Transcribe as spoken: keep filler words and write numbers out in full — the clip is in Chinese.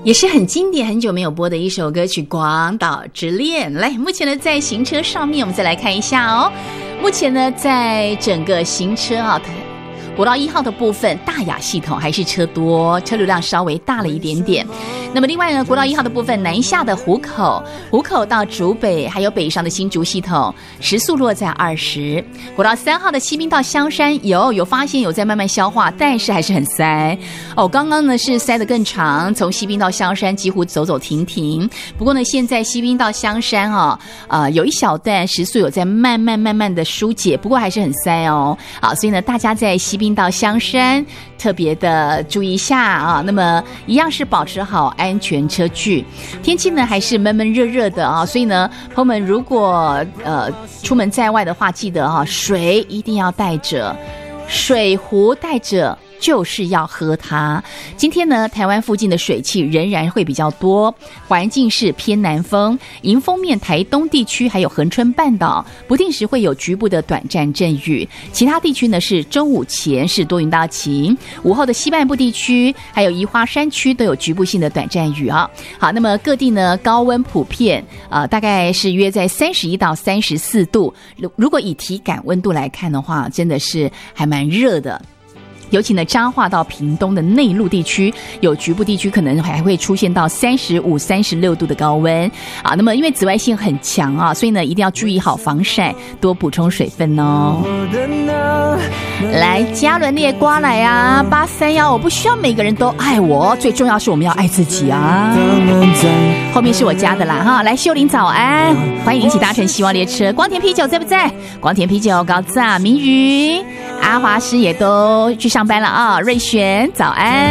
也是很经典很久没有播的一首歌曲《广岛之恋》。来，目前呢在行车上面我们再来看一下哦。目前呢在整个行车啊国道一号的部分，大雅系统还是车多，车流量稍微大了一点点。那么另外呢，国道一号的部分，南下的湖口、湖口到竹北，还有北上的新竹系统，时速落在二十。国道三号的西滨到香山，有有发现有在慢慢消化，但是还是很塞哦。刚刚呢是塞得更长，从西滨到香山几乎走走停停。不过呢，现在西滨到香山哦，呃，有一小段时速有在慢慢慢慢的疏解，不过还是很塞哦。啊，所以呢，大家在西滨到香山特别的注意一下啊。那么一样是保持好安全车距。天气呢还是闷闷热热的啊，所以呢，朋友们如果呃出门在外的话，记得啊，水一定要带着，水壶带着。就是要喝它。今天呢，台湾附近的水汽仍然会比较多，环境是偏南风，迎风面台东地区还有恒春半岛不定时会有局部的短暂阵雨，其他地区呢是中午前是多云到晴，午后的西半部地区还有宜花山区都有局部性的短暂雨啊。好，那么各地呢高温普遍，呃，大概是约在三十一到三十四度。如果以体感温度来看的话，真的是还蛮热的。尤其呢，彰化到屏东的内陆地区，有局部地区可能还会出现到三十五、三十六度的高温啊。那么因为紫外线很强啊，所以呢一定要注意好防晒，多补充水分哦。来，嘉伦列瓜来啊，八三幺，我不需要每个人都爱我，最重要是我们要爱自己啊。后面是我家的啦哈，来秀玲早安，欢迎一起搭乘希望列车。光田啤酒在不在？光田啤酒高赞，明宇、阿华师也都去上班了啊。瑞璇早安。